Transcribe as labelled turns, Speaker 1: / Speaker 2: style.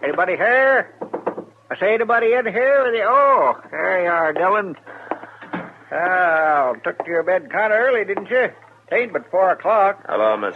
Speaker 1: Anybody here? I say, anybody in here? Oh, there you are, Dillon. Well, took to your bed kind of early, didn't you? It ain't but 4 o'clock.
Speaker 2: Hello, Miss